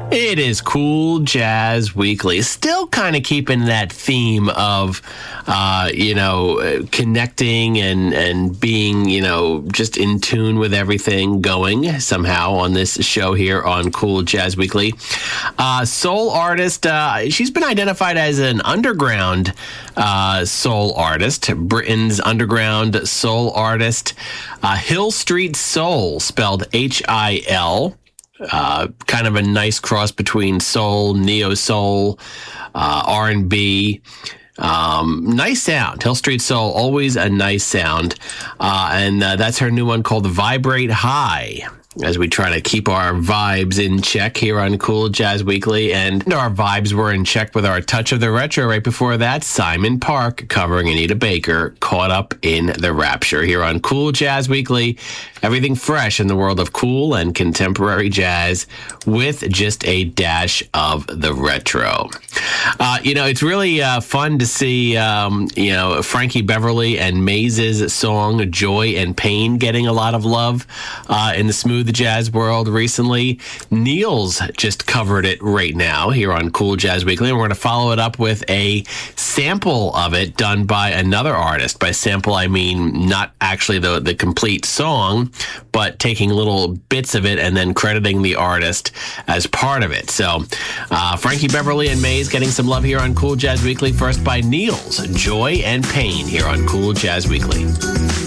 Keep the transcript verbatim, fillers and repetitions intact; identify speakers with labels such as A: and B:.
A: It is Cool Jazz Weekly. Still kind of keeping that theme of, uh, you know, connecting and, and being, you know, just in tune with everything going somehow on this show here on Cool Jazz Weekly. Uh, soul artist, uh, she's been identified as an underground uh, soul artist, Britain's underground soul artist, uh, Hill Street Soul, spelled H I L. Uh, kind of a nice cross between soul, neo-soul, uh, R and B. Um, nice sound. Hill Street Soul, always a nice sound. Uh, and uh, that's her new one called Vibrate High, as we try to keep our vibes in check here on Cool Jazz Weekly. And our vibes were in check with our Touch of the Retro right before that. Simon Park covering Anita Baker, Caught Up in the Rapture here on Cool Jazz Weekly. Everything fresh in the world of cool and contemporary jazz with just a dash of the retro. Uh, you know, it's really uh, fun to see, um, you know, Frankie Beverly and Maze's song Joy and Pain getting a lot of love uh, in the smooth jazz world recently. Neil's just covered it right now here on Cool Jazz Weekly, and we're going to follow it up with a sample of it done by another artist. By sample, I mean not actually the, the complete song, but taking little bits of it and then crediting the artist as part of it. So uh, Frankie Beverly and Maze getting some love here on Cool Jazz Weekly. First by Neil's Joy and Pain here on Cool Jazz Weekly.